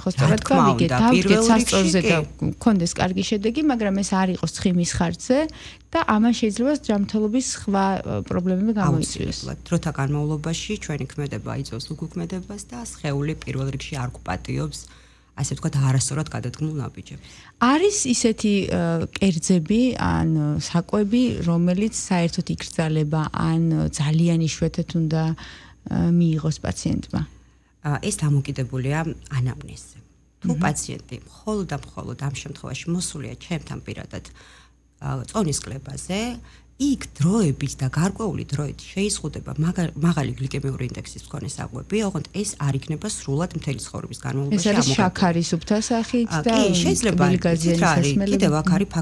ხო სწორად გავიგე, დავდგეთ სასწორზე და გქონდეს კარგი შედეგი, მაგრამ ეს არ იყოს ცხიმის ხარჯზე და ამან შეიძლება ჯანმრთელობის სხვა პრობლემები გამოიწვიოს. დროთა განმავლობაში ჩვენი ქმედება იწვევს უგუქმედებას და სხეული პირველ რიგში არ გვპატიობს, ასე ვთქვათ, არასწორად გადადგმულ ნაბიჯებს. არის ისეთი კერძები ან საკვები, რომელიც საერთოდ იკრძალება ან ძალიან იშვიათად უნდა მიიღოს პაციენტმა? ეს დამოკიდებულია ანამნეზზე. თუ პაციენტი მხოლოდ ამ შემთხვევაში მოსულია ჩემთან პირადად წონის კლებაზე, იქ დროებით და გარკვეული დროით შეიზღუდება მაღალი გლიკემიური ინდექსის მქონე საკვები, ოღონდ ეს არ იქნება სრულად მთელი ცხოვრების განმავლობაში ამოღებული. ეს არის შაქარი სუფთა სახით და შეიძლება კიდევ აქ არის